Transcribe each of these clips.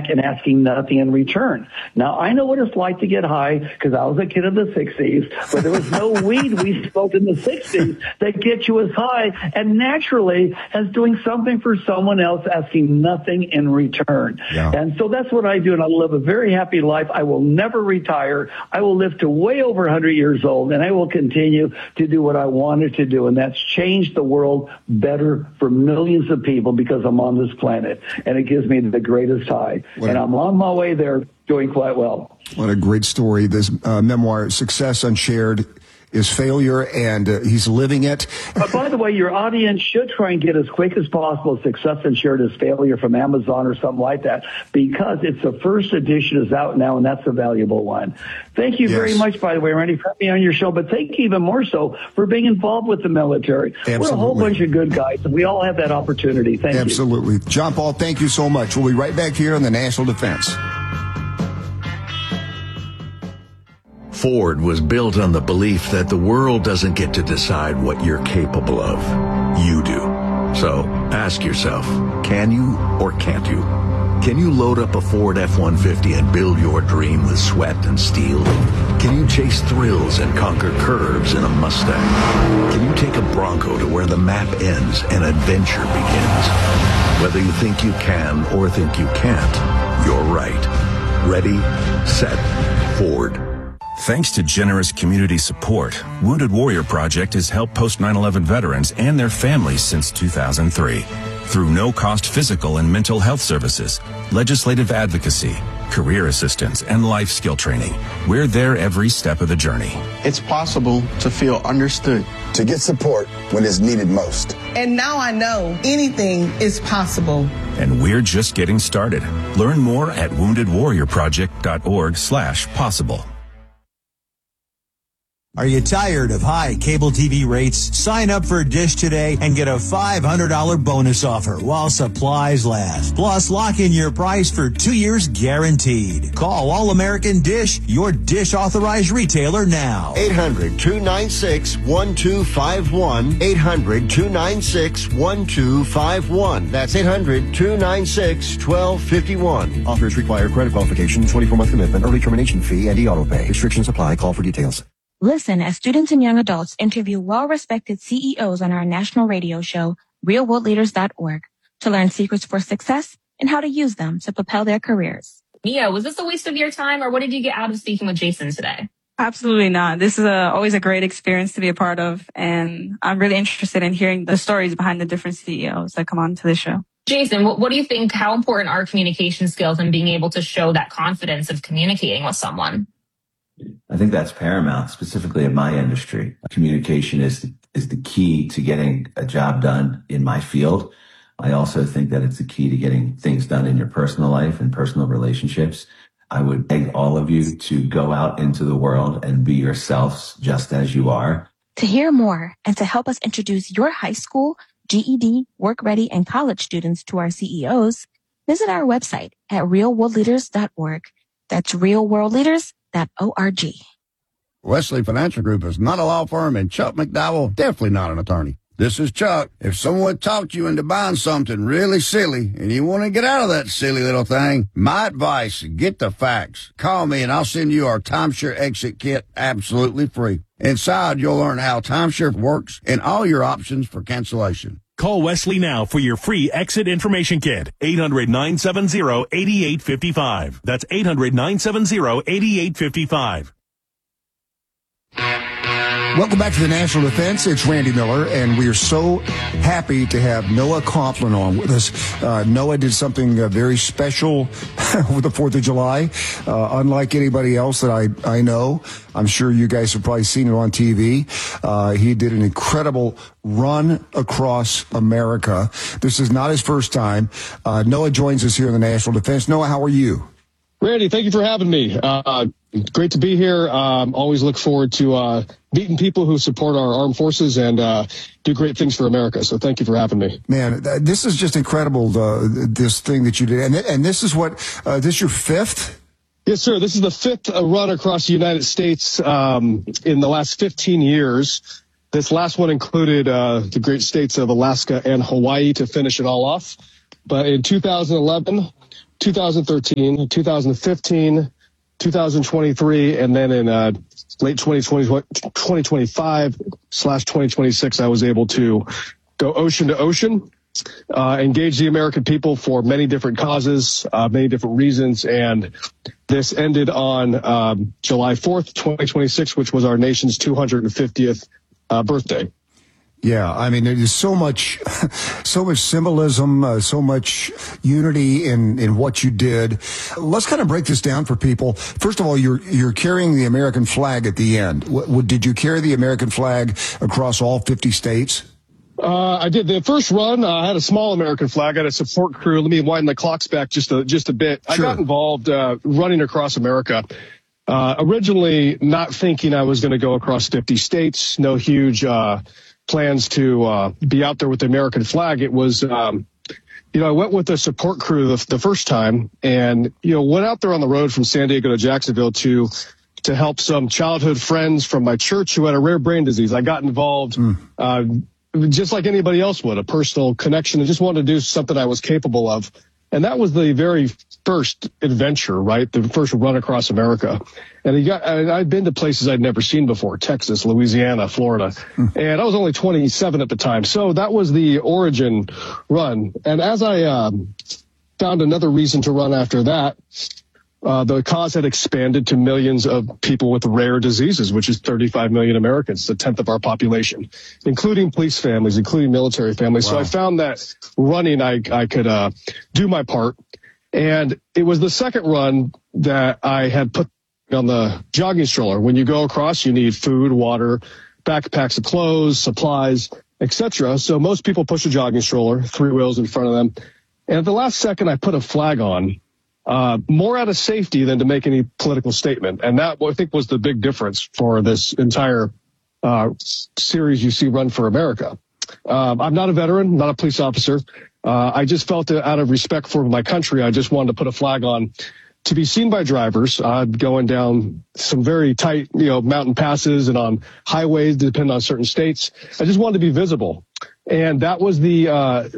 back and asking nothing in return. Now, I know what it's like to get high because I was a kid of the 60s, but there was no weed we smoked in the 60s that gets you as high and naturally as doing something for someone else, asking nothing in return. Yeah. And so that's what I do, and I live a very happy life. I will never retire. I will live to way over 100 years old, and I will continue to do what I wanted to do, and that's change the world better for millions of people because I'm on this planet, and it gives me the greatest high. And I'm on my way there, doing quite well. What a great story. This memoir, Success Unshared, is failure, and he's living it. But by the way, your audience should try and get as quick as possible Success Unshared as Failure from Amazon or something like that, because it's the first edition is out now, and that's a valuable one. Thank you very much, by the way, Randy, for having me on your show, but thank you even more so for being involved with the military. Absolutely. We're a whole bunch of good guys, and we all have that opportunity. Thank you. Absolutely. John Paul, thank you so much. We'll be right back here on the National Defense. Ford was built on the belief that the world doesn't get to decide what you're capable of. You do. So ask yourself, can you or can't you? Can you load up a Ford F-150 and build your dream with sweat and steel? Can you chase thrills and conquer curves in a Mustang? Can you take a Bronco to where the map ends and adventure begins? Whether you think you can or think you can't, you're right. Ready, set, Ford. Thanks to generous community support, Wounded Warrior Project has helped post 9/11 veterans and their families since 2003. Through no-cost physical and mental health services, legislative advocacy, career assistance, and life skill training, we're there every step of the journey. It's possible to feel understood. To get support when it's needed most. And now I know anything is possible. And we're just getting started. Learn more at woundedwarriorproject.org/possible. Are you tired of high cable TV rates? Sign up for Dish today and get a $500 bonus offer while supplies last. Plus, lock in your price for 2 years guaranteed. Call All American Dish, your Dish authorized retailer now. 800-296-1251. 800-296-1251. That's 800-296-1251. Offers require credit qualification, 24-month commitment, early termination fee, and e-auto pay. Restrictions apply. Call for details. Listen as students and young adults interview well-respected CEOs on our national radio show, realworldleaders.org, to learn secrets for success and how to use them to propel their careers. Mia, was this a waste of your time, or what did you get out of speaking with Jason today? Absolutely not. This is always a great experience to be a part of, and I'm really interested in hearing the stories behind the different CEOs that come on to the show. Jason, what do you think, how important are communication skills and being able to show that confidence of communicating with someone? I think that's paramount, specifically in my industry. Communication is the key to getting a job done in my field. I also think that it's the key to getting things done in your personal life and personal relationships. I would beg all of you to go out into the world and be yourselves just as you are. To hear more and to help us introduce your high school, GED, work-ready, and college students to our CEOs, visit our website at realworldleaders.org. That's realworldleaders.org. Wesley Financial Group is not a law firm, and Chuck McDowell definitely not an attorney. This is Chuck. If someone talked you into buying something really silly and you want to get out of that silly little thing, my advice, get the facts. Call me and I'll send you our timeshare exit kit absolutely free. Inside, you'll learn how timeshare works and all your options for cancellation. Call Wesley now for your free exit information kit. 800-970-8855. That's 800-970-8855. Welcome back to the National Defense. It's Randy Miller, and we are so happy to have Noah Coughlin on with us. Noah did something very special with the 4th of July, unlike anybody else that I know. I'm sure you guys have probably seen it on TV. He did an incredible run across America. This is not his first time. Noah joins us here in the National Defense. Noah, how are you? Randy, thank you for having me. Great to be here. Always look forward to meeting people who support our armed forces and do great things for America. So thank you for having me. Man, this is just incredible, this thing that you did. And this is what, this your 5th? Yes, sir. This is the 5th run across the United States in the last 15 years. This last one included the great states of Alaska and Hawaii to finish it all off. But in 2011, 2013, 2015, 2023, and then in late 2025/2026, I was able to go ocean to ocean, engage the American people for many different causes, many different reasons. And this ended on July 4th, 2026, which was our nation's 250th birthday. Yeah, I mean, there's so much symbolism, so much unity in what you did. Let's kind of break this down for people. First of all, you're carrying the American flag at the end. Did you carry the American flag across all 50 states? I did. The first run, I had a small American flag. I had a support crew. Let me wind the clocks back just a bit. Sure. I got involved running across America. Originally not thinking I was going to go across 50 states. No huge plans to be out there with the American flag. It was, I went with a support crew the first time, and went out there on the road from San Diego to Jacksonville to help some childhood friends from my church who had a rare brain disease. I got involved just like anybody else would, a personal connection. I just wanted to do something I was capable of. And that was the very first adventure, right? The first run across America. And I'd been to places I'd never seen before, Texas, Louisiana, Florida. And I was only 27 at the time. So that was the origin run. And as I found another reason to run after that, the cause had expanded to millions of people with rare diseases, which is 35 million Americans, a tenth of our population, including police families, including military families. Wow. So I found that running, I could do my part. And it was the second run that I had put on the jogging stroller. When you go across, you need food, water, backpacks of clothes, supplies, etc. So most people push a jogging stroller, 3 wheels in front of them. And at the last second, I put a flag on. More out of safety than to make any political statement. And that, I think, was the big difference for this entire series you see Run for America. I'm not a veteran, not a police officer. I just felt that out of respect for my country, I just wanted to put a flag on to be seen by drivers going down some very tight, mountain passes and on highways, depending on certain states. I just wanted to be visible. And that was the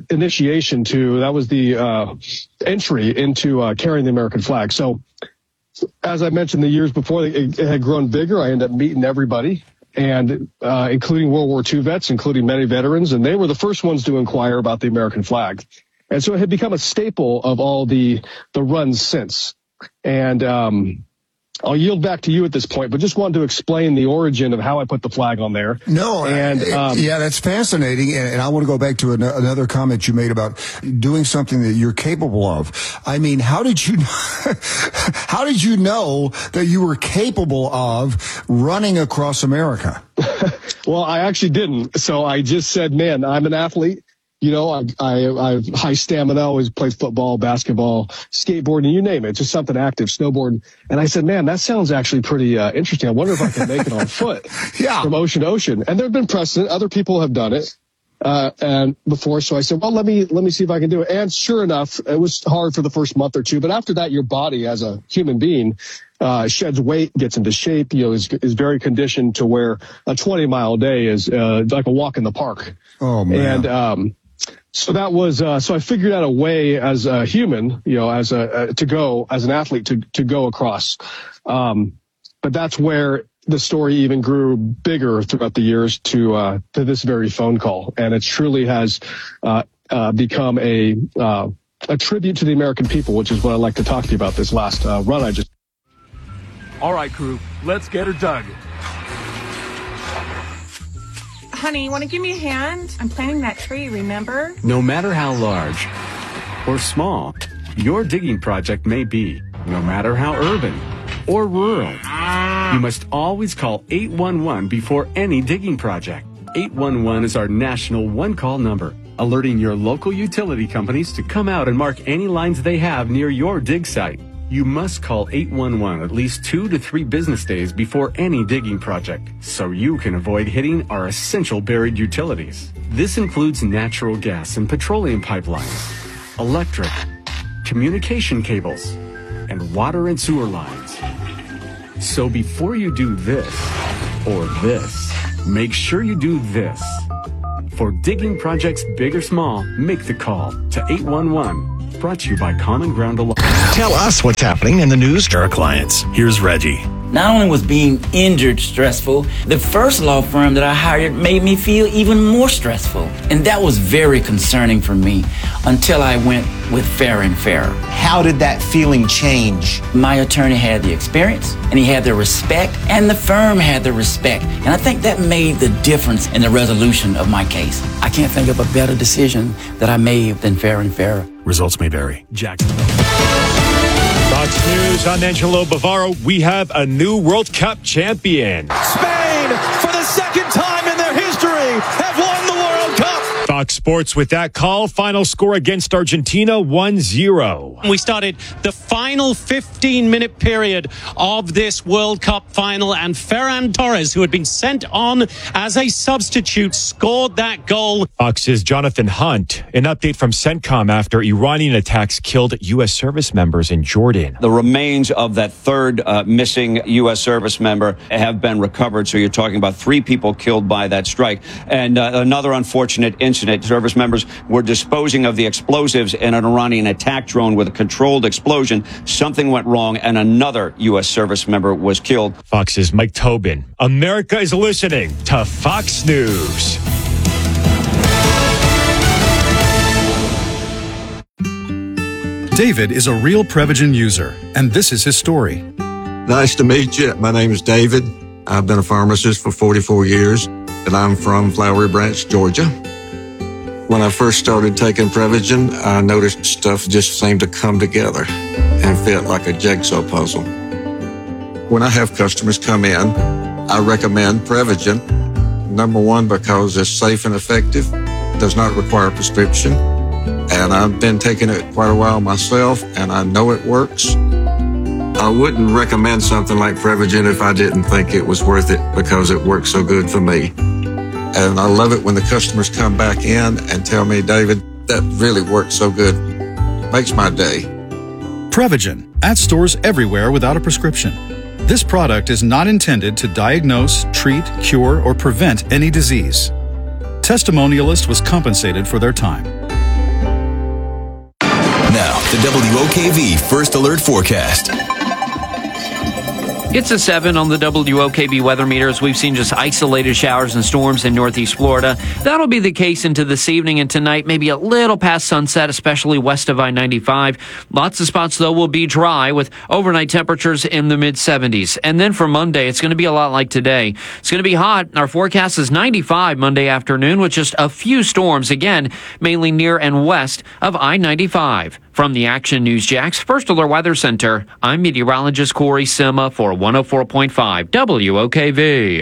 entry into carrying the American flag. So as I mentioned, the years before, it had grown bigger. I ended up meeting everybody, and including World War II vets, including many veterans, and they were the first ones to inquire about the American flag. And so it had become a staple of all the runs since. And I'll yield back to you at this point, but just wanted to explain the origin of how I put the flag on there. No, and yeah, that's fascinating. And I want to go back to another comment you made about doing something that you're capable of. I mean, how did you know that you were capable of running across America? Well, I actually didn't. So I just said, man, I'm an athlete. I have high stamina, always played football, basketball, skateboarding, you name it, just something active, snowboarding. And I said, man, that sounds actually pretty interesting. I wonder if I can make it on foot from ocean to ocean. And there have been precedent. Other people have done it and before. So I said, well, let me see if I can do it. And sure enough, it was hard for the first month or two. But after that, your body as a human being sheds weight, gets into shape, is very conditioned to where a 20-mile day is like a walk in the park. Oh, man. And so that was, so I figured out a way as a human, to go, as an athlete to go across. But that's where the story even grew bigger throughout the years to this very phone call. And it truly has, become a tribute to the American people, which is what I'd like to talk to you about this last run I just. All right, crew, let's get her dug. Honey, you want to give me a hand? I'm planting that tree, remember? No matter how large or small your digging project may be, no matter how urban or rural, you must always call 811 before any digging project. 811 is our national one-call number, alerting your local utility companies to come out and mark any lines they have near your dig site. You must call 811 at least 2 to 3 business days before any digging project, so you can avoid hitting our essential buried utilities. This includes natural gas and petroleum pipelines, electric, communication cables, and water and sewer lines. So before you do this or this, make sure you do this. For digging projects big or small, make the call to 811. Brought to you by Common Ground Alliance. Tell us what's happening in the news to our clients. Here's Reggie. Not only was being injured stressful, the first law firm that I hired made me feel even more stressful. And that was very concerning for me until I went with Fair and Fair. How did that feeling change? My attorney had the experience, and he had the respect, and the firm had the respect. And I think that made the difference in the resolution of my case. I can't think of a better decision that I made than Fair and Fair. Results may vary. Jacksonville. Fox News, I'm Angelo Bavaro. We have a new World Cup champion. Spain, for the second time in their history, have won the World Cup. Fox Sports with that call. Final score against Argentina, 1-0. We started the final 15-minute period of this World Cup final, and Ferran Torres, who had been sent on as a substitute, scored that goal. Fox's Jonathan Hunt. An update from CENTCOM after Iranian attacks killed U.S. service members in Jordan. The remains of that third missing U.S. service member have been recovered. So you're talking about 3 people killed by that strike. And another unfortunate incident. Service members were disposing of the explosives in an Iranian attack drone with a controlled explosion. Something went wrong, and another U.S. service member was killed. Fox's Mike Tobin. America is listening to Fox News. David is a real Prevagen user, and this is his story. Nice to meet you. My name is David. I've been a pharmacist for 44 years, and I'm from Flowery Branch, Georgia. When I first started taking Prevagen, I noticed stuff just seemed to come together and fit like a jigsaw puzzle. When I have customers come in, I recommend Prevagen. Number one, because it's safe and effective, does not require a prescription, and I've been taking it quite a while myself, and I know it works. I wouldn't recommend something like Prevagen if I didn't think it was worth it because it works so good for me. And I love it when the customers come back in and tell me, David, that really worked so good. Makes my day. Prevagen, at stores everywhere without a prescription. This product is not intended to diagnose, treat, cure, or prevent any disease. Testimonialist was compensated for their time. Now, the WOKV First Alert Forecast. It's a 7 on the WOKB weather meters. We've seen just isolated showers and storms in northeast Florida. That'll be the case into this evening and tonight, maybe a little past sunset, especially west of I-95. Lots of spots, though, will be dry with overnight temperatures in the mid-70s. And then for Monday, it's going to be a lot like today. It's going to be hot. Our forecast is 95 Monday afternoon with just a few storms, again, mainly near and west of I-95. From the Action News Jax First Alert Weather Center, I'm meteorologist Corey Sima for 104.5 WOKV.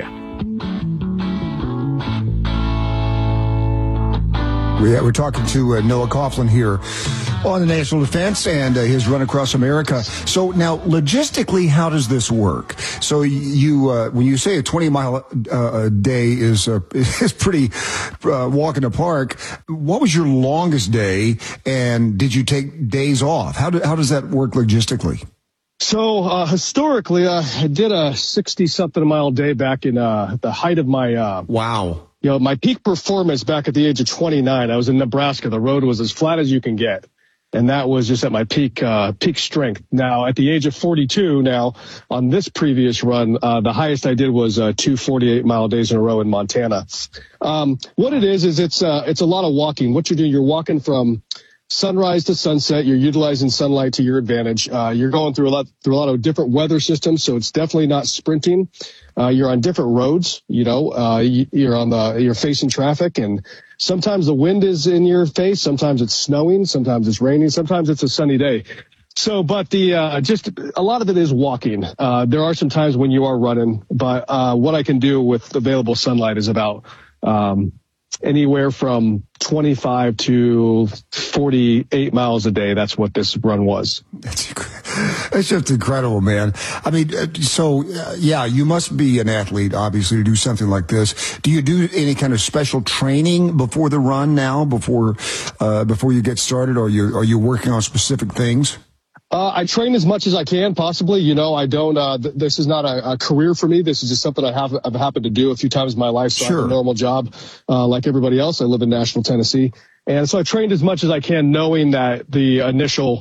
We're talking to Noah Coughlin here on the National Defense and his run across America. So now, logistically, how does this work? So you, when you say a 20-mile day is pretty walk in the park, what was your longest day, and did you take days off? How does that work logistically? So historically, I did a 60-something mile day back in the height of my wow. You know, my peak performance back at the age of 29. I was in Nebraska. The road was as flat as you can get. And that was just at my peak strength. Now, at the age of 42 now, on this previous run, the highest I did was 2 48-mile days in a row in Montana. What it is it's a lot of walking. What you're doing, you're walking from sunrise to sunset. You're utilizing sunlight to your advantage. You're going through a lot of different weather systems, so it's definitely not sprinting. You're on different roads, you're facing traffic, and sometimes the wind is in your face. Sometimes it's snowing. Sometimes it's raining. Sometimes it's a sunny day. So, but just a lot of it is walking. There are some times when you are running, but what I can do with available sunlight is about anywhere from 25 to 48 miles a day. That's what this run was. That's just incredible, man. I mean, you must be an athlete, obviously, to do something like this. Do you do any kind of special training before the run now, before you get started, or are you working on specific things? I train as much as I can, possibly. I don't, this is not a career for me. This is just something I've happened to do a few times in my life. So sure. I have a normal job, like everybody else. I live in Nashville, Tennessee. And so I trained as much as I can, knowing that the initial,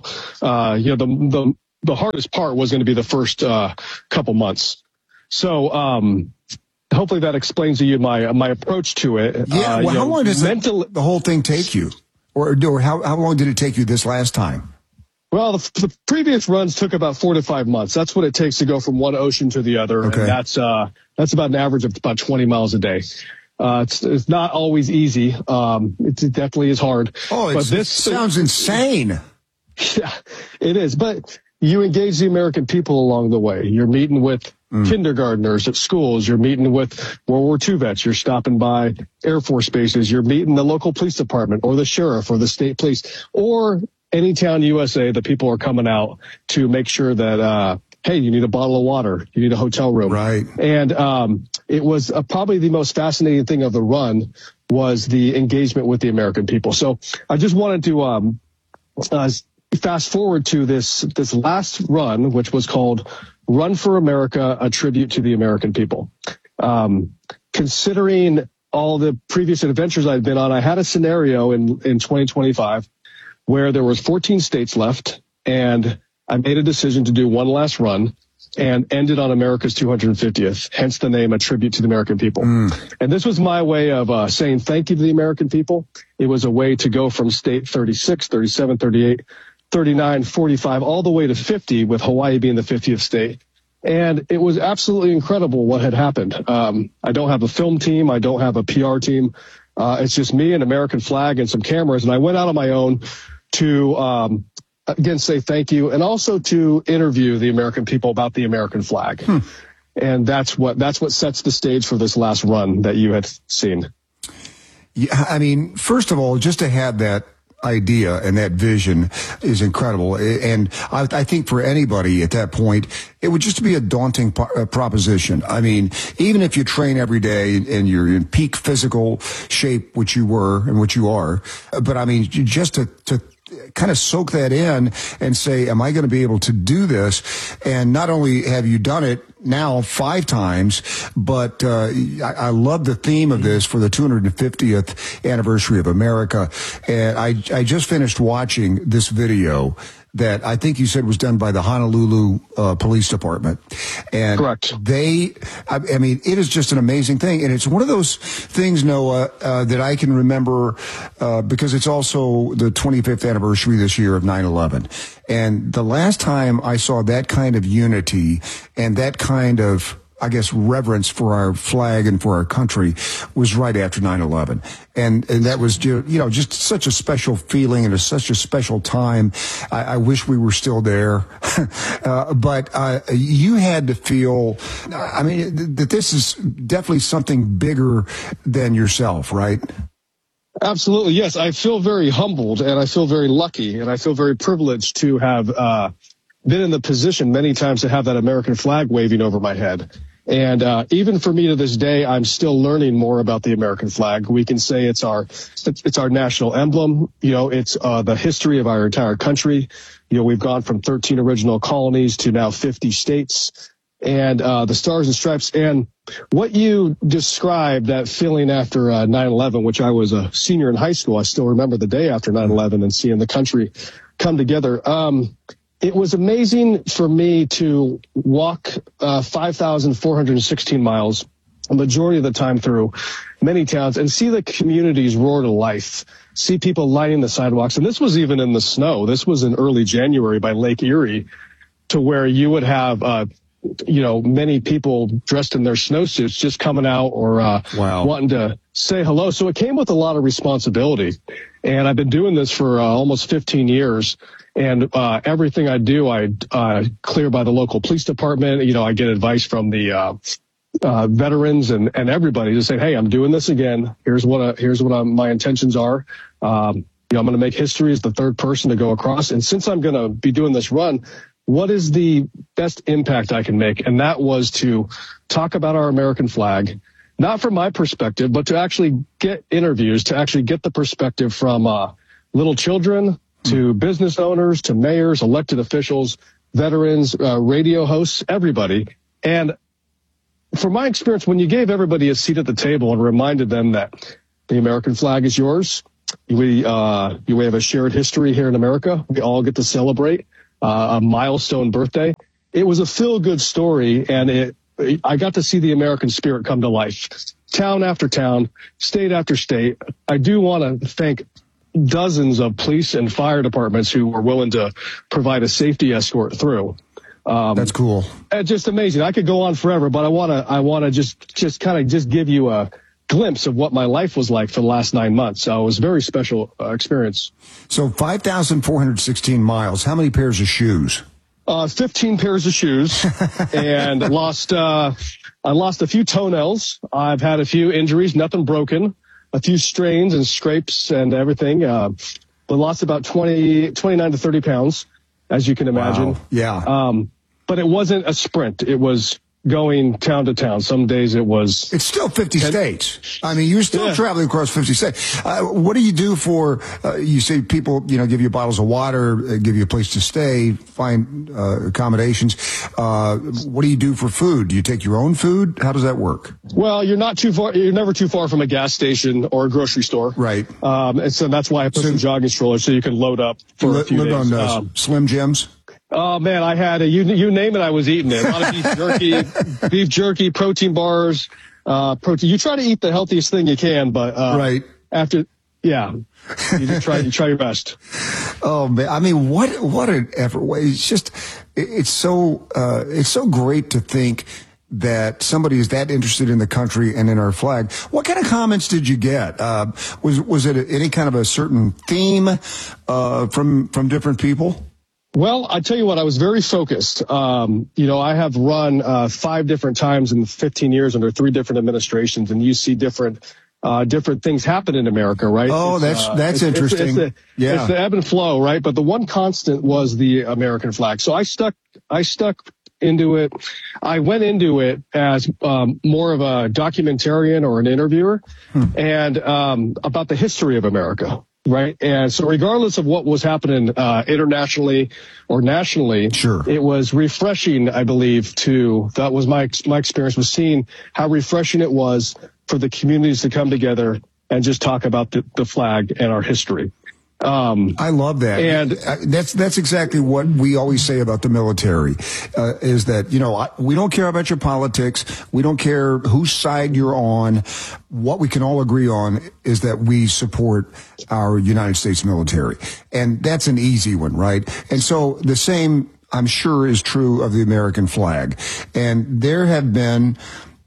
the hardest part was going to be the first couple months. So hopefully that explains to you my approach to it. Yeah. Well, how long does the whole thing take you, or how long did it take you this last time? Well, the previous runs took about 4 to 5 months. That's what it takes to go from one ocean to the other. Okay. And that's about an average of about 20 miles a day. It's not always easy. It definitely is hard. Oh, it sounds insane. Yeah, it is. But you engage the American people along the way. You're meeting with kindergartners at schools. You're meeting with World War II vets. You're stopping by Air Force bases. You're meeting the local police department or the sheriff or the state police or any town USA. The people are coming out to make sure that, hey, you need a bottle of water. You need a hotel room. Right. And it was probably the most fascinating thing of the run was the engagement with the American people. So I just wanted to fast forward to this last run, which was called Run for America, a tribute to the American people. Considering all the previous adventures I'd been on, I had a scenario in 2025 where there was 14 states left, and I made a decision to do one last run and ended on America's 250th, hence the name, A Tribute to the American People. And this was my way of saying thank you to the American people. It was a way to go from state 36, 37, 38, 39, 45, all the way to 50, with Hawaii being the 50th state. And it was absolutely incredible what had happened. I don't have a film team. I don't have a PR team. It's just me, an American flag, and some cameras. And I went out on my own to, again, say thank you, and also to interview the American people about the American flag. And that's what sets the stage for this last run that you had seen. Yeah, I mean, first of all, just to have that idea and that vision is incredible. And I think for anybody at that point, it would just be a daunting proposition. I mean, even if you train every day and you're in peak physical shape, which you were and which you are, but I mean, just to kind of soak that in and say, am I going to be able to do this? And not only have you done it now 5 times, but I love the theme of this for the 250th anniversary of America. And I just finished watching this video that I think you said was done by the Honolulu Police Department. And correct. I mean, it is just an amazing thing. And it's one of those things, Noah, that I can remember because it's also the 25th anniversary this year of 9/11. And the last time I saw that kind of unity and that kind of, I guess, reverence for our flag and for our country was right after 9/11. And that was, just such a special feeling and such a special time. I wish we were still there. But you had to feel, I mean, that this is definitely something bigger than yourself, right? Absolutely. Yes. I feel very humbled, and I feel very lucky, and I feel very privileged to have been in the position many times to have that American flag waving over my head. And even for me to this day, I'm still learning more about the American flag. We can say it's our national emblem. It's the history of our entire country. We've gone from 13 original colonies to now 50 states, and the Stars and Stripes. And what you described, that feeling after 9/11, which I was a senior in high school, I still remember the day after 9/11 and seeing the country come together. It was amazing for me to walk 5,416 miles, a majority of the time through many towns, and see the communities roar to life, see people lining the sidewalks. And this was even in the snow. This was in early January by Lake Erie, to where you would have, many people dressed in their snowsuits just coming out or wanting to say hello. So it came with a lot of responsibility. And I've been doing this for almost 15 years. And everything I do, I clear by the local police department. I get advice from the veterans and everybody to say, hey, I'm doing this again. Here's what my intentions are. I'm going to make history as the third person to go across. And since I'm going to be doing this run, what is the best impact I can make? And that was to talk about our American flag, not from my perspective, but to actually get interviews, to actually get the perspective from little children to business owners, to mayors, elected officials, veterans, radio hosts, everybody. And from my experience, when you gave everybody a seat at the table and reminded them that the American flag is yours, We have a shared history here in America. We all get to celebrate a milestone birthday. It was a feel-good story, and I got to see the American spirit come to life. Town after town, state after state. I do want to thank dozens of police and fire departments who were willing to provide a safety escort through. That's cool. It's just amazing. I could go on forever, but I want to just kind of give you a glimpse of what my life was like for the last 9 months. So it was a very special experience. So 5,416 miles. How many pairs of shoes? 15 pairs of shoes, and I lost a few toenails. I've had a few injuries, nothing broken, a few strains and scrapes and everything. But lost about 29 to 30 pounds, as you can imagine. Wow. Yeah. But it wasn't a sprint. It was going town to town. Some days it's still 50 states. I mean, you're still traveling across 50 states. What do you do for, you say people, give you bottles of water, give you a place to stay, find accommodations. What do you do for food? Do you take your own food? How does that work? Well, you're not too far. You're never too far from a gas station or a grocery store. Right. And so that's why I put some jogging strollers so you can load up for a few days. Live on Slim Jims? Oh man, I had you name it, I was eating it. A lot of beef jerky, protein bars, protein. You try to eat the healthiest thing you can, but right after, you try your best. Oh man, I mean, what an effort! It's so great to think that somebody is that interested in the country and in our flag. What kind of comments did you get? Was it any kind of a certain theme from different people? Well, I tell you what, I was very focused. I have run 5 different times in 15 years under 3 different administrations, and you see different things happen in America, right? Oh, that's interesting. It's the ebb and flow, right? But the one constant was the American flag. So I stuck into it. I went into it as more of a documentarian or an interviewer, and about the history of America. Right. And so regardless of what was happening internationally or nationally, it was refreshing, I believe, that was my experience, was seeing how refreshing it was for the communities to come together and just talk about the flag and our history. I love that. And that's exactly what we always say about the military, is that, we don't care about your politics. We don't care whose side you're on. What we can all agree on is that we support our United States military. And that's an easy one, right? And so the same, I'm sure, is true of the American flag. And there have been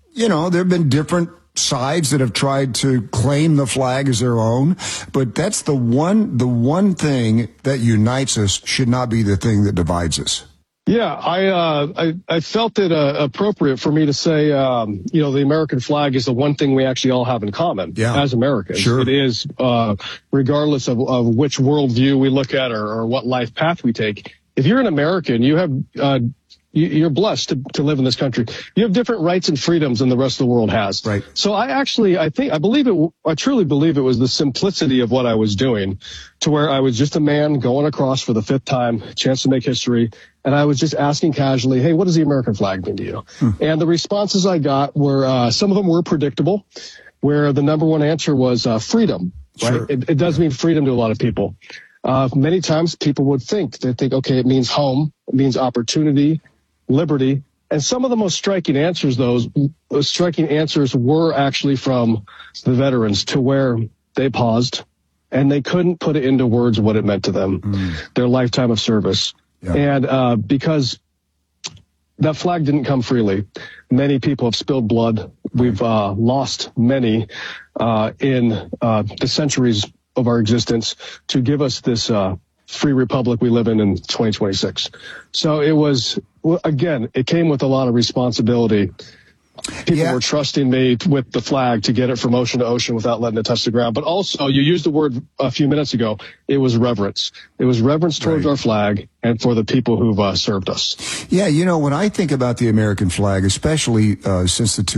different sides that have tried to claim the flag as their own, but that's the one thing that unites us should not be the thing that divides us. Yeah, I felt it appropriate for me to say, the American flag is the one thing we actually all have in common as Americans. Sure. It is, regardless of which worldview we look at or what life path we take. If you're an American, you have you're blessed to live in this country. You have different rights and freedoms than the rest of the world has. Right. So I truly believe it was the simplicity of what I was doing, to where I was just a man going across for the 5th time, chance to make history. And I was just asking casually, hey, what does the American flag mean to you? And the responses I got were, some of them were predictable, where the number one answer was freedom. Right. Sure. It does mean freedom to a lot of people. Many times people would think, okay, it means home, it means opportunity, liberty. And some of the most striking answers were actually from the veterans, to where they paused and they couldn't put it into words what it meant to them, their lifetime of service. Yeah. And because that flag didn't come freely, many people have spilled blood. We've lost many in the centuries of our existence to give us this free republic we live in 2026. So it was, again, it came with a lot of responsibility. People were trusting me with the flag to get it from ocean to ocean without letting it touch the ground. But also, you used the word a few minutes ago, it was reverence. It was reverence towards our flag and for the people who've served us. Yeah, when I think about the American flag, especially since the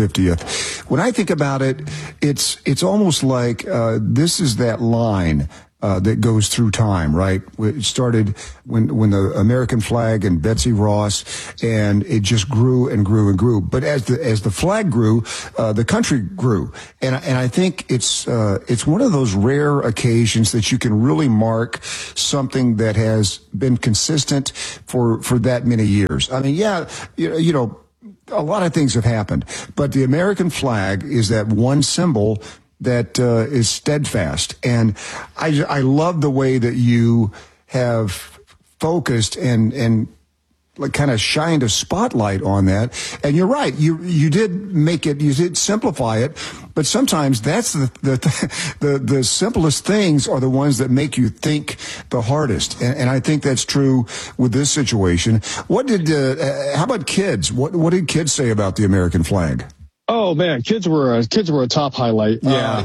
250th, when I think about it, it's almost like this is that line that goes through time, right? It started when the American flag and Betsy Ross, and it just grew and grew and grew. But as the flag grew, the country grew, and I think it's one of those rare occasions that you can really mark something that has been consistent for that many years. I mean, yeah, you know, a lot of things have happened, but the American flag is that one symbol that is steadfast. And I love the way that you have focused and like kind of shined a spotlight on that. And you're right. You did simplify it, but sometimes that's the simplest things are the ones that make you think the hardest. And I think that's true with this situation. How about kids? What did kids say about the American flag? Oh man, kids were a top highlight. Yeah.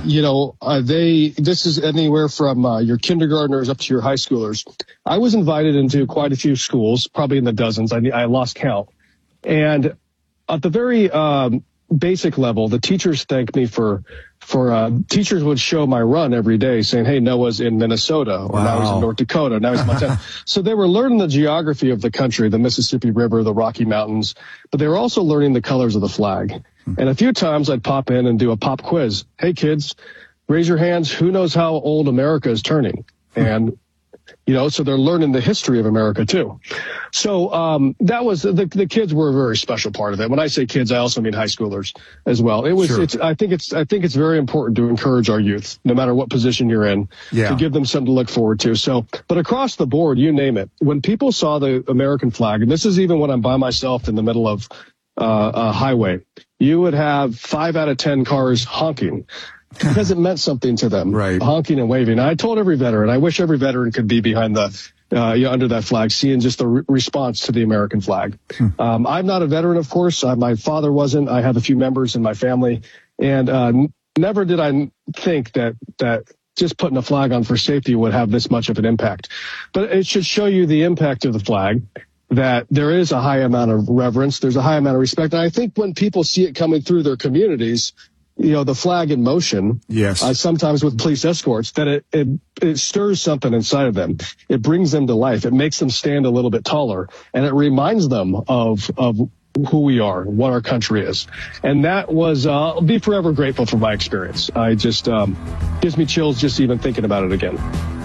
This is anywhere from your kindergartners up to your high schoolers. I was invited into quite a few schools, probably in the dozens. I lost count. And at the very basic level, the teachers thanked me for teachers would show my run every day saying, hey, Noah's in Minnesota, or now he's in North Dakota, now he's in Montana. So they were learning the geography of the country, the Mississippi River, the Rocky Mountains, but they were also learning the colors of the flag. And a few times I'd pop in and do a pop quiz. Hey, kids, raise your hands. Who knows how old America is turning? And, so they're learning the history of America, too. So that was the kids were a very special part of it. When I say kids, I also mean high schoolers as well. I think it's very important to encourage our youth, no matter what position you're in, to give them something to look forward to. So, but across the board, you name it, when people saw the American flag, and this is even when I'm by myself in the middle of a highway, you would have 5 out of 10 cars honking because it meant something to them, right? Honking and waving. I told every veteran, I wish every veteran could be behind under that flag, seeing just the response to the American flag. I'm not a veteran, of course. My father wasn't. I have a few members in my family, and never did I think that just putting a flag on for safety would have this much of an impact. But it should show you the impact of the flag, that there is a high amount of reverence, there's a high amount of respect. And I think when people see it coming through their communities, the flag in motion, sometimes with police escorts, that it stirs something inside of them. It brings them to life. It makes them stand a little bit taller, and it reminds them of who we are, what our country is. And that was, I'll be forever grateful for my experience. I just, gives me chills just even thinking about it again.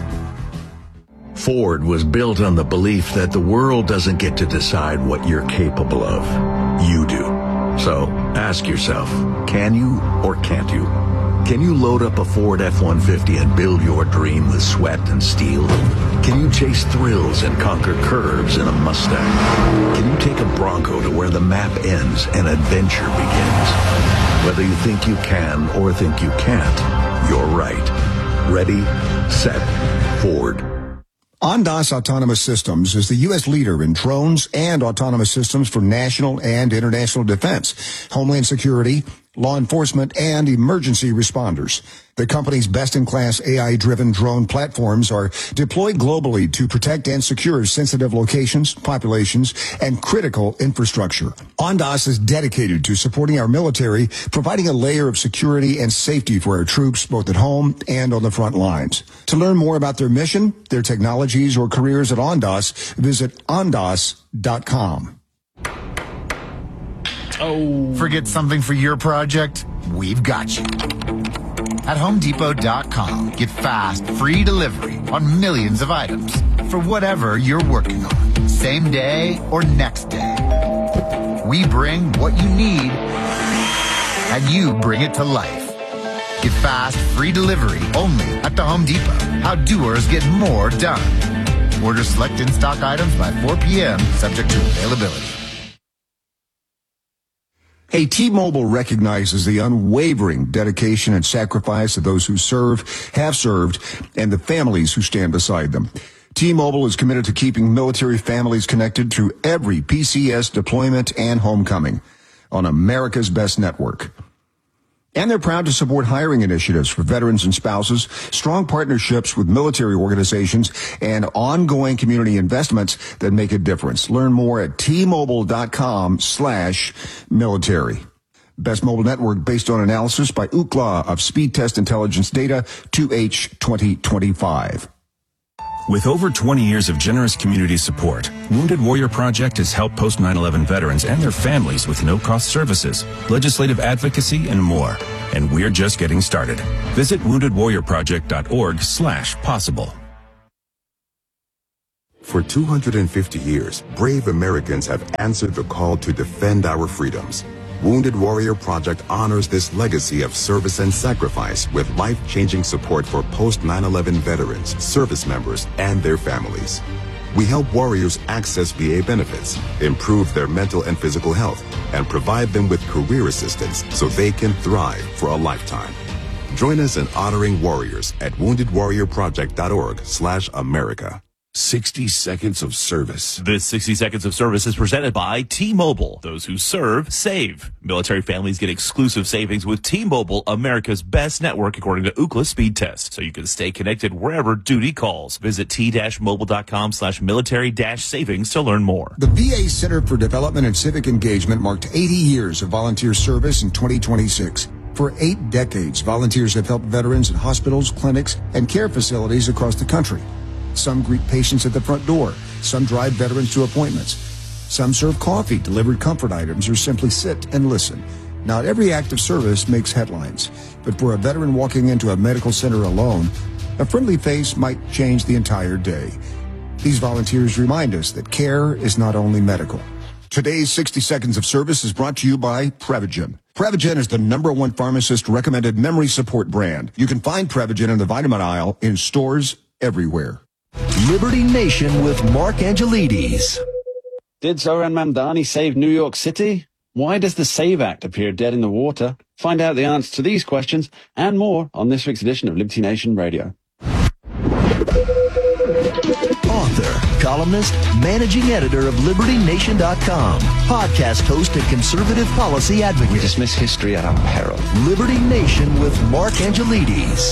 Ford was built on the belief that the world doesn't get to decide what you're capable of. You do. So ask yourself, can you or can't you? Can you load up a Ford F-150 and build your dream with sweat and steel? Can you chase thrills and conquer curves in a Mustang? Can you take a Bronco to where the map ends and adventure begins? Whether you think you can or think you can't, you're right. Ready, set, Ford. Ondas Autonomous Systems is the U.S. leader in drones and autonomous systems for national and international defense, homeland security, law enforcement, and emergency responders. The company's best-in-class AI-driven drone platforms are deployed globally to protect and secure sensitive locations, populations, and critical infrastructure. Ondas is dedicated to supporting our military, providing a layer of security and safety for our troops, both at home and on the front lines. To learn more about their mission, their technologies, or careers at Ondas, visit ondas.com. Oh. Forget something for your project? We've got you. At HomeDepot.com, get fast, free delivery on millions of items for whatever you're working on, same day or next day. We bring what you need, and you bring it to life. Get fast, free delivery only at the Home Depot. How doers get more done. Order select in-stock items by 4 p.m., subject to availability. Hey, T-Mobile recognizes the unwavering dedication and sacrifice of those who serve, have served, and the families who stand beside them. T-Mobile is committed to keeping military families connected through every PCS deployment and homecoming on America's best network. And they're proud to support hiring initiatives for veterans and spouses, strong partnerships with military organizations, and ongoing community investments that make a difference. Learn more at T-Mobile.com/military. Best mobile network based on analysis by Ookla of Speed Test Intelligence Data 2H 2025. With over 20 years of generous community support, Wounded Warrior Project has helped post 9/11 veterans and their families with no-cost services, legislative advocacy, and more. And we're just getting started. Visit woundedwarriorproject.org/possible. For 250 years, brave Americans have answered the call to defend our freedoms. Wounded Warrior Project honors this legacy of service and sacrifice with life-changing support for post-9/11 veterans, service members, and their families. We help warriors access VA benefits, improve their mental and physical health, and provide them with career assistance so they can thrive for a lifetime. Join us in honoring warriors at woundedwarriorproject.org/America. 60 seconds of service. This 60 seconds of service is presented by T-Mobile. Those who serve, save. Military families get exclusive savings with T-Mobile, America's best network according to Ookla Speed Test, so you can stay connected wherever duty calls. Visit t-mobile.com/military-savings to learn more. The VA Center for Development and Civic Engagement marked 80 years of volunteer service in 2026. For 8 decades, volunteers have helped veterans in hospitals, clinics, and care facilities across the country. Some greet patients at the front door. Some drive veterans to appointments. Some serve coffee, deliver comfort items, or simply sit and listen. Not every act of service makes headlines, but for a veteran walking into a medical center alone, a friendly face might change the entire day. These volunteers remind us that care is not only medical. Today's 60 Seconds of Service is brought to you by Prevagen. Prevagen is the #1 pharmacist-recommended memory support brand. You can find Prevagen in the vitamin aisle in stores everywhere. Liberty Nation with Mark Angelides. Did Zohran Mamdani save New York City? Why does the SAVE Act appear dead in the water? Find out the answer to these questions and more on this week's edition of Liberty Nation Radio. Author, columnist, managing editor of LibertyNation.com, podcast host and conservative policy advocate. We dismiss history at our peril. Liberty Nation with Mark Angelides.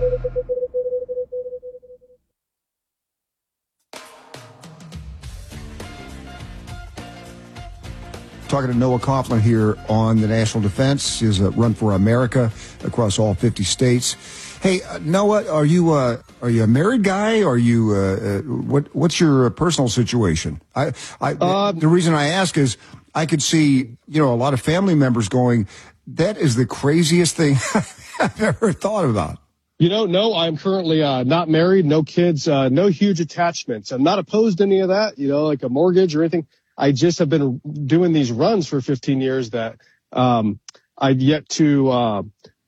Talking to Noah Coughlin here on the National Defense, his Run for America across all 50 states. Hey, Noah, are you a married guy? Are you what's your personal situation? The reason I ask is I could see a lot of family members going, that is the craziest thing I've ever thought about. No, I'm currently not married, no kids, no huge attachments. I'm not opposed to any of that, like a mortgage or anything. I just have been doing these runs for 15 years that I've yet to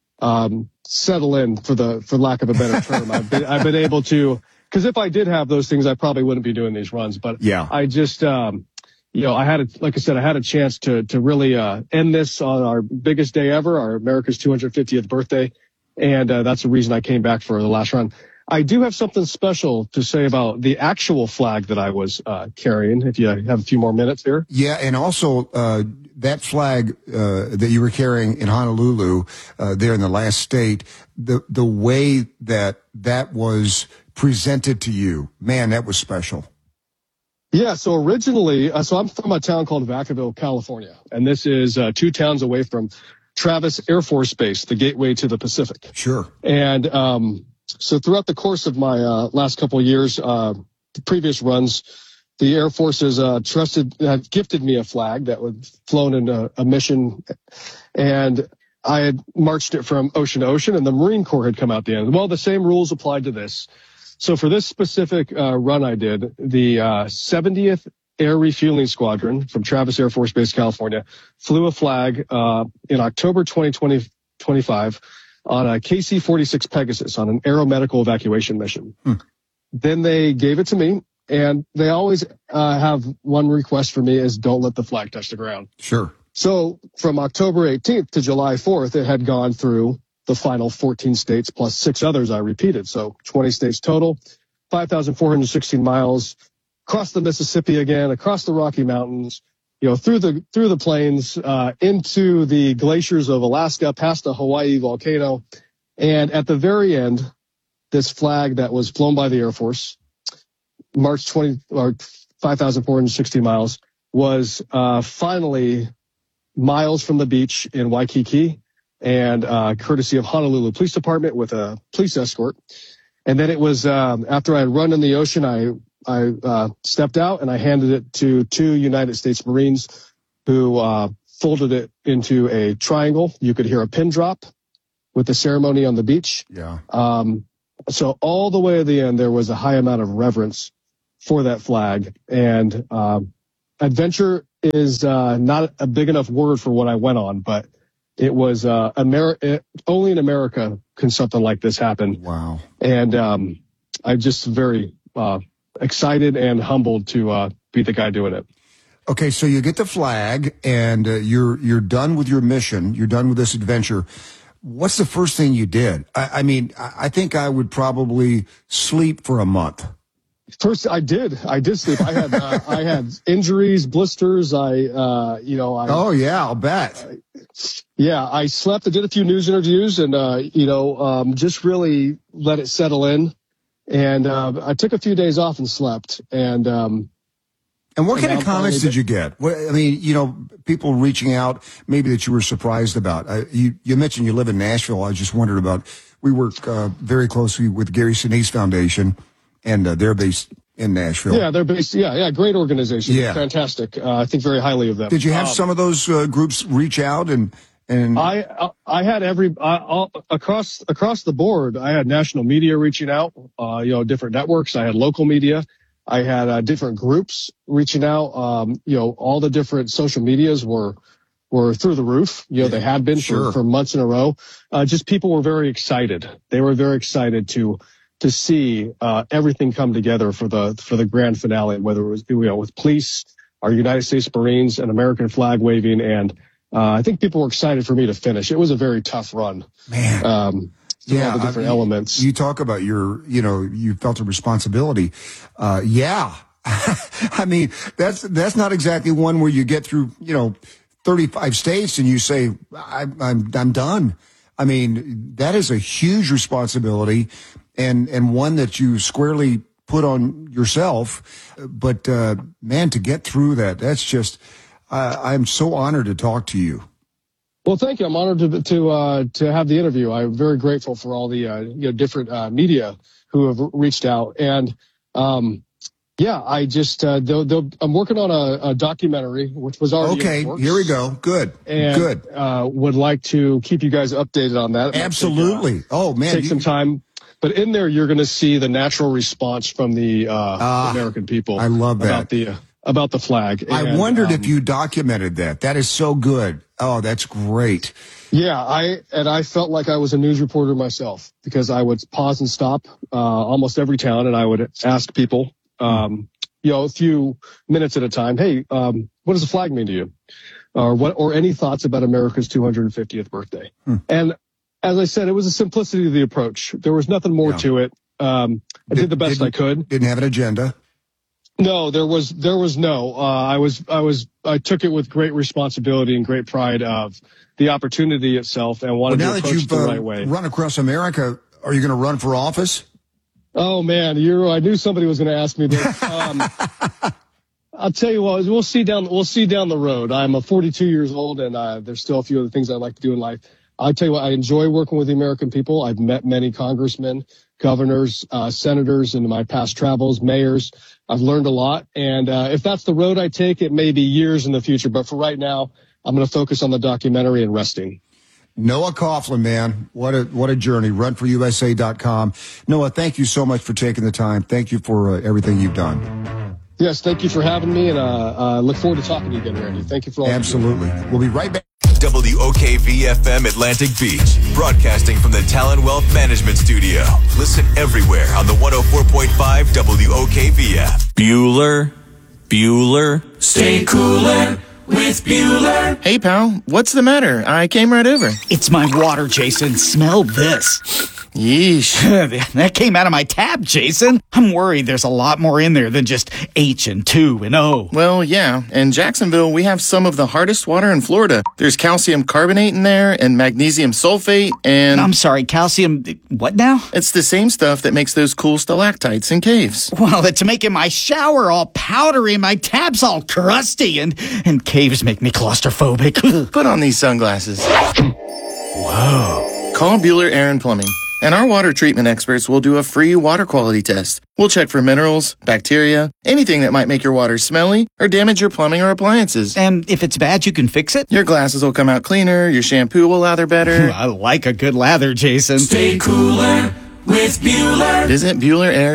settle in, for lack of a better term. I've been able to, because if I did have those things, I probably wouldn't be doing these runs. But yeah, I just I had a chance to really end this on our biggest day ever, our America's 250th birthday, and that's the reason I came back for the last run. I do have something special to say about the actual flag that I was carrying, if you have a few more minutes here. Yeah, and also that flag that you were carrying in Honolulu there in the last state, the way that was presented to you, man, that was special. Yeah, so originally, so I'm from a town called Vacaville, California, and this is 2 towns away from Travis Air Force Base, the gateway to the Pacific. Sure. And so throughout the course of my last couple of years, the previous runs, the Air Force has gifted me a flag that was flown in a mission, and I had marched it from ocean to ocean, and the Marine Corps had come out the end. Well, the same rules applied to this. So for this specific run I did, the 70th Air Refueling Squadron from Travis Air Force Base, California, flew a flag in October 2025 on a KC-46 Pegasus on an aeromedical evacuation mission. Then they gave it to me, and they always have one request for me is don't let the flag touch the ground. Sure. So from October 18th to July 4th, it had gone through the final 14 states plus 6 others I repeated. So 20 states total, 5,416 miles, across the Mississippi again, across the Rocky Mountains, through the plains, into the glaciers of Alaska, past the Hawaii volcano. And at the very end, this flag that was flown by the Air Force, marched 5,460 miles, was finally miles from the beach in Waikiki, and courtesy of Honolulu Police Department with a police escort. And then it was after I had run in the ocean, I stepped out and I handed it to 2 United States Marines who folded it into a triangle. You could hear a pin drop with the ceremony on the beach. Yeah. So all the way to the end, there was a high amount of reverence for that flag. And adventure is not a big enough word for what I went on, but it was only in America can something like this happen. Wow. And I'm just very excited and humbled to be the guy doing it. Okay, so you get the flag, and you're done with your mission. You're done with this adventure. What's the first thing you did? I mean, I think I would probably sleep for a month. First, I did sleep. I had injuries, blisters. Oh yeah, I'll bet. Yeah, I slept. I did a few news interviews, and just really let it settle in. And I took a few days off and slept. And what kind of comments did you get? I mean, people reaching out maybe that you were surprised about. You mentioned you live in Nashville. I just wondered about. We work very closely with Gary Sinise Foundation, and they're based in Nashville. Yeah, they're based. Yeah, great organization. Yeah, fantastic. I think very highly of them. Did you have some of those groups reach out and? I had across the board. I had national media reaching out. Different networks. I had local media. I had different groups reaching out. All the different social medias were through the roof. They had been for months in a row. Just people were very excited. They were very excited to see everything come together for the grand finale, whether it was with police, our United States Marines, and American flag waving, and I think people were excited for me to finish. It was a very tough run. Man. All the different elements. You talk about you felt a responsibility. I mean, that's not exactly one where you get through, 35 states and you say, I'm done. I mean, that is a huge responsibility and one that you squarely put on yourself. But, man, to get through that's just, I'm so honored to talk to you. Well, thank you. I'm honored to have the interview. I'm very grateful for all the different media who have reached out, and I just I'm working on a documentary which was already okay. In the works. Here we go. Good. Would like to keep you guys updated on that. Absolutely. Take some time. But in there, you're going to see the natural response from the American people. I love that about the flag. I wondered if you documented that. That is so good. Oh, that's great. Yeah, I felt like I was a news reporter myself because I would pause and stop almost every town, and I would ask people, a few minutes at a time, hey, what does the flag mean to you? Or any thoughts about America's 250th birthday? And as I said, it was the simplicity of the approach. There was nothing more to it. I did the best I could. Didn't have an agenda. No, there was no. I took it with great responsibility and great pride of the opportunity itself, and wanted to approach it the right way. Now that you've run across America, are you going to run for office? Oh man, I knew somebody was going to ask me this. I'll tell you what, we'll see down the road. I'm 42 years old, and there's still a few other things I'd like to do in life. I'll tell you what, I enjoy working with the American people. I've met many congressmen, governors, senators in my past travels, mayors. I've learned a lot. And if that's the road I take, it may be years in the future. But for right now, I'm going to focus on the documentary and resting. Noah Coughlin, man, what a journey. RunForUSA.com. Noah, thank you so much for taking the time. Thank you for everything you've done. Yes, thank you for having me, and look forward to talking to you again, Randy. Thank you for all. Absolutely. We'll be right back. WOKV-FM Atlantic Beach, broadcasting from the Talon Wealth Management Studio. Listen everywhere on the 104.5 WOKV app. Bueller, stay cooler with Bueller. Hey, pal, what's the matter? I came right over. It's my water, Jason. Smell this. Yeesh. That came out of my tap, Jason. I'm worried there's a lot more in there than just H and 2 and O. Well, yeah. In Jacksonville, we have some of the hardest water in Florida. There's calcium carbonate in there and magnesium sulfate and... I'm sorry, calcium... what now? It's the same stuff that makes those cool stalactites in caves. Well, it's making my shower all powdery, my tap's all crusty, and caves make me claustrophobic. Put on these sunglasses. Whoa. Call Bueller Air & Plumbing, and our water treatment experts will do a free water quality test. We'll check for minerals, bacteria, anything that might make your water smelly or damage your plumbing or appliances. And if it's bad, you can fix it? Your glasses will come out cleaner, your shampoo will lather better. I like a good lather, Jason. Stay cooler with Bueller. Visit BuellerAir.com.